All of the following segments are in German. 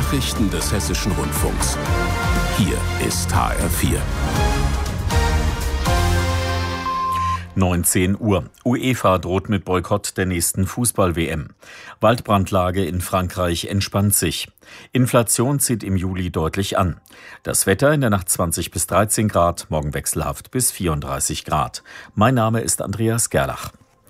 Nachrichten des Hessischen Rundfunks. Hier ist HR4. 19 Uhr. UEFA droht mit Boykott der nächsten Fußball-WM. Waldbrandlage in Frankreich entspannt sich. Inflation zieht im Juli deutlich an. Das Wetter in der Nacht 20 bis 13 Grad, morgen wechselhaft bis 34 Grad. Mein Name ist Andreas Gerlach.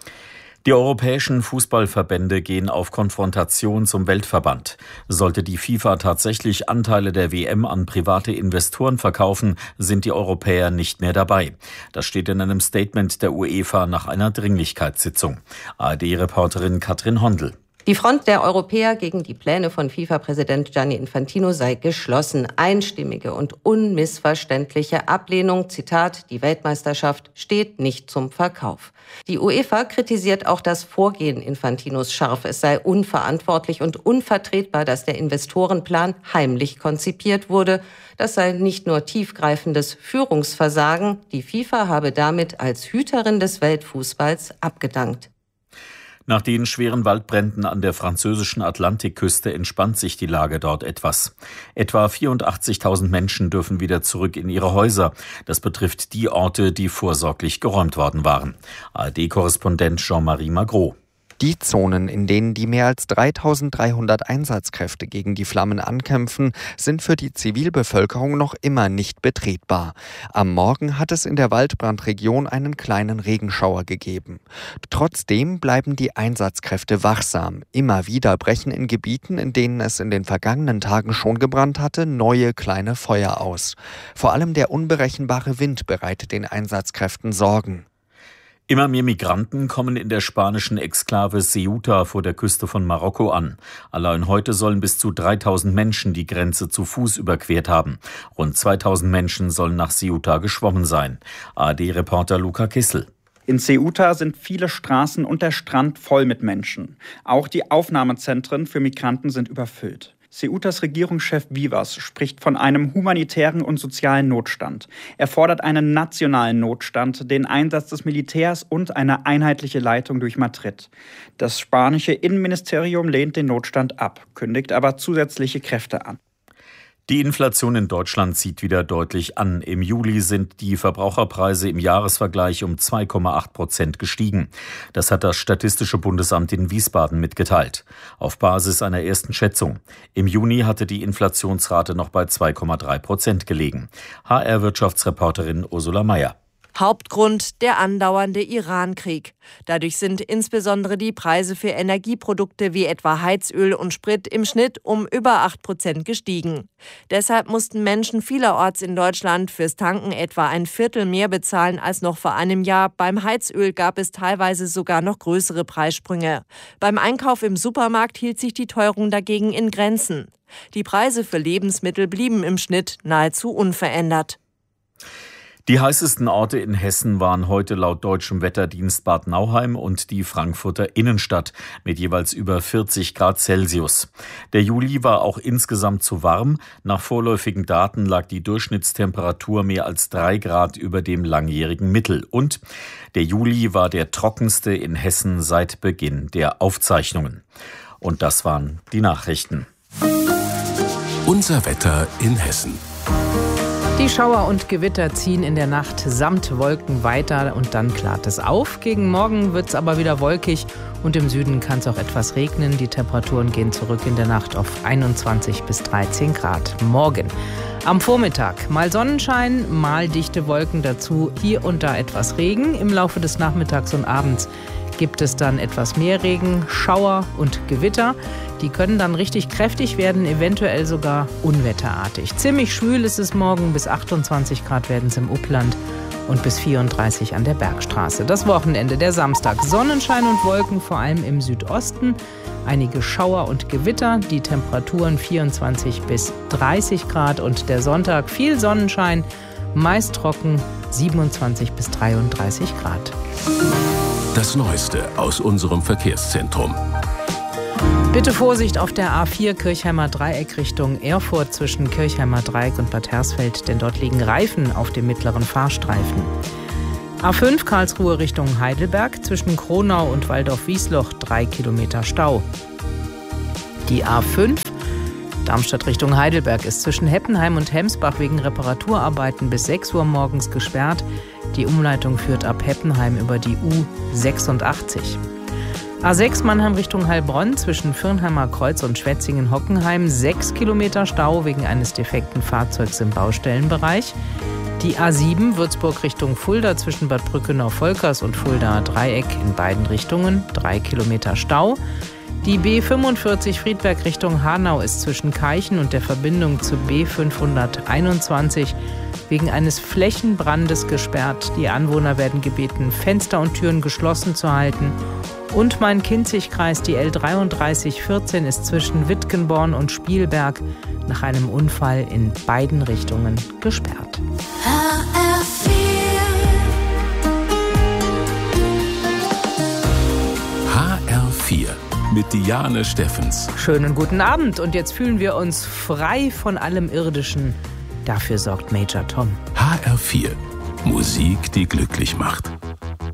Die europäischen Fußballverbände gehen auf Konfrontation zum Weltverband. Sollte die FIFA tatsächlich Anteile der WM an private Investoren verkaufen, sind die Europäer nicht mehr dabei. Das steht in einem Statement der UEFA nach einer Dringlichkeitssitzung. ARD-Reporterin Katrin Hondel. Die Front der Europäer gegen die Pläne von FIFA-Präsident Gianni Infantino sei geschlossen. Einstimmige und unmissverständliche Ablehnung, Zitat, die Weltmeisterschaft steht nicht zum Verkauf. Die UEFA kritisiert auch das Vorgehen Infantinos scharf. Es sei unverantwortlich und unvertretbar, dass der Investorenplan heimlich konzipiert wurde. Das sei nicht nur tiefgreifendes Führungsversagen. Die FIFA habe damit als Hüterin des Weltfußballs abgedankt. Nach den schweren Waldbränden an der französischen Atlantikküste entspannt sich die Lage dort etwas. Etwa 84.000 Menschen dürfen wieder zurück in ihre Häuser. Das betrifft die Orte, die vorsorglich geräumt worden waren. ARD-Korrespondent Jean-Marie Magro. Die Zonen, in denen die mehr als 3.300 Einsatzkräfte gegen die Flammen ankämpfen, sind für die Zivilbevölkerung noch immer nicht betretbar. Am Morgen hat es in der Waldbrandregion einen kleinen Regenschauer gegeben. Trotzdem bleiben die Einsatzkräfte wachsam. Immer wieder brechen in Gebieten, in denen es in den vergangenen Tagen schon gebrannt hatte, neue kleine Feuer aus. Vor allem der unberechenbare Wind bereitet den Einsatzkräften Sorgen. Immer mehr Migranten kommen in der spanischen Exklave Ceuta vor der Küste von Marokko an. Allein heute sollen bis zu 3.000 Menschen die Grenze zu Fuß überquert haben. Rund 2.000 Menschen sollen nach Ceuta geschwommen sein. ARD-Reporter Luca Kissel. In Ceuta sind viele Straßen und der Strand voll mit Menschen. Auch die Aufnahmezentren für Migranten sind überfüllt. Ceutas Regierungschef Vivas spricht von einem humanitären und sozialen Notstand. Er fordert einen nationalen Notstand, den Einsatz des Militärs und eine einheitliche Leitung durch Madrid. Das spanische Innenministerium lehnt den Notstand ab, kündigt aber zusätzliche Kräfte an. Die Inflation in Deutschland zieht wieder deutlich an. Im Juli sind die Verbraucherpreise im Jahresvergleich um 2,8% gestiegen. Das hat das Statistische Bundesamt in Wiesbaden mitgeteilt. Auf Basis einer ersten Schätzung. Im Juni hatte die Inflationsrate noch bei 2,3% gelegen. HR-Wirtschaftsreporterin Ursula Mayer. Hauptgrund der andauernde Iran-Krieg. Dadurch sind insbesondere die Preise für Energieprodukte wie etwa Heizöl und Sprit im Schnitt um über 8% gestiegen. Deshalb mussten Menschen vielerorts in Deutschland fürs Tanken etwa ein Viertel mehr bezahlen als noch vor einem Jahr. Beim Heizöl gab es teilweise sogar noch größere Preissprünge. Beim Einkauf im Supermarkt hielt sich die Teuerung dagegen in Grenzen. Die Preise für Lebensmittel blieben im Schnitt nahezu unverändert. Die heißesten Orte in Hessen waren heute laut deutschem Wetterdienst Bad Nauheim und die Frankfurter Innenstadt mit jeweils über 40 Grad Celsius. Der Juli war auch insgesamt zu warm. Nach vorläufigen Daten lag die Durchschnittstemperatur mehr als 3 Grad über dem langjährigen Mittel. Und der Juli war der trockenste in Hessen seit Beginn der Aufzeichnungen. Und das waren die Nachrichten. Unser Wetter in Hessen. Die Schauer und Gewitter ziehen in der Nacht samt Wolken weiter und dann klart es auf. Gegen Morgen wird es aber wieder wolkig und im Süden kann es auch etwas regnen. Die Temperaturen gehen zurück in der Nacht auf 21 bis 13 Grad. Morgen am Vormittag mal Sonnenschein, mal dichte Wolken dazu, hier und da etwas Regen. Im Laufe des Nachmittags und Abends gibt es dann etwas mehr Regen, Schauer und Gewitter. Die können dann richtig kräftig werden, eventuell sogar unwetterartig. Ziemlich schwül ist es morgen, bis 28 Grad werden es im Upland und bis 34 an der Bergstraße. Das Wochenende, der Samstag, Sonnenschein und Wolken, vor allem im Südosten. Einige Schauer und Gewitter, die Temperaturen 24 bis 30 Grad und der Sonntag viel Sonnenschein, meist trocken, 27 bis 33 Grad. Das Neueste aus unserem Verkehrszentrum. Bitte Vorsicht auf der A4 Kirchheimer Dreieck Richtung Erfurt zwischen Kirchheimer Dreieck und Bad Hersfeld, denn dort liegen Reifen auf dem mittleren Fahrstreifen. A5 Karlsruhe Richtung Heidelberg zwischen Kronau und Waldorf-Wiesloch 3 Kilometer Stau. Die A5 Darmstadt Richtung Heidelberg ist zwischen Heppenheim und Hemsbach wegen Reparaturarbeiten bis 6 Uhr morgens gesperrt. Die Umleitung führt ab Heppenheim über die U86. A6 Mannheim Richtung Heilbronn zwischen Fürnheimer Kreuz und Schwetzingen-Hockenheim 6 Kilometer Stau wegen eines defekten Fahrzeugs im Baustellenbereich. Die A7 Würzburg Richtung Fulda zwischen Bad Brückenau-Volkers und Fuldaer Dreieck in beiden Richtungen 3 Kilometer Stau. Die B45 Friedberg Richtung Hanau ist zwischen Keichen und der Verbindung zu B521 wegen eines Flächenbrandes gesperrt. Die Anwohner werden gebeten, Fenster und Türen geschlossen zu halten. Und Main-Kinzig-Kreis, die L3314 ist zwischen Wittgenborn und Spielberg nach einem Unfall in beiden Richtungen gesperrt. HR4 mit Diane Steffens. Schönen guten Abend und jetzt fühlen wir uns frei von allem Irdischen. Dafür sorgt Major Tom. HR4, Musik, die glücklich macht.